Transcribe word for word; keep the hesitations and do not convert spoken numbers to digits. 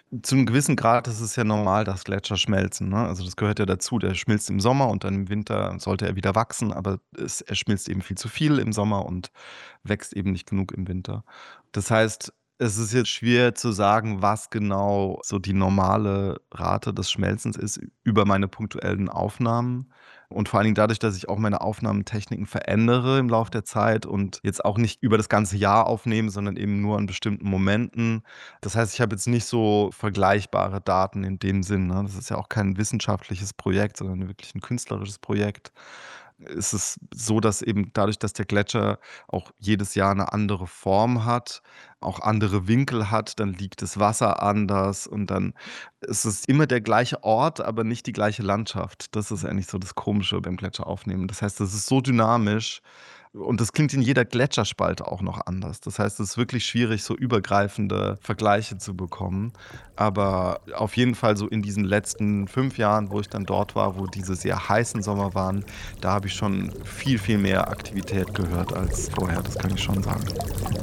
Zu 'nem gewissen Grad ist es ja normal, dass Gletscher schmelzen, ne? Also, das gehört ja dazu. Der schmilzt im Sommer und dann im Winter sollte er wieder wachsen, aber es er schmilzt eben viel zu viel im Sommer und wächst eben nicht genug im Winter. Das heißt, es ist jetzt schwer zu sagen, was genau so die normale Rate des Schmelzens ist über meine punktuellen Aufnahmen. Und vor allen Dingen dadurch, dass ich auch meine Aufnahmetechniken verändere im Lauf der Zeit und jetzt auch nicht über das ganze Jahr aufnehme, sondern eben nur an bestimmten Momenten. Das heißt, ich habe jetzt nicht so vergleichbare Daten in dem Sinn, ne? Das ist ja auch kein wissenschaftliches Projekt, sondern wirklich 'n künstlerisches Projekt. Es ist so, dass eben dadurch, dass der Gletscher auch jedes Jahr 'ne andere Form hat, auch andere Winkel hat, dann liegt das Wasser anders und dann ist es immer der gleiche Ort, aber nicht die gleiche Landschaft. Das ist eigentlich so das Komische beim Gletscheraufnehmen. Das heißt, das ist so dynamisch und das klingt in jeder Gletscherspalte auch noch anders. Das heißt, es ist wirklich schwierig, so übergreifende Vergleiche zu bekommen. Aber auf jeden Fall so in diesen letzten fünf Jahren, wo ich dann dort war, wo diese sehr heißen Sommer waren, da habe ich schon viel, viel mehr Aktivität gehört als vorher, das kann ich schon sagen.